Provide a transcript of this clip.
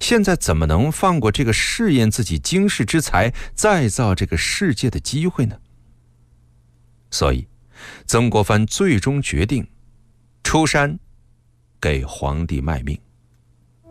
现在怎么能放过这个试验自己经世之才、再造这个世界的机会呢？所以曾国藩最终决定出山给皇帝卖命。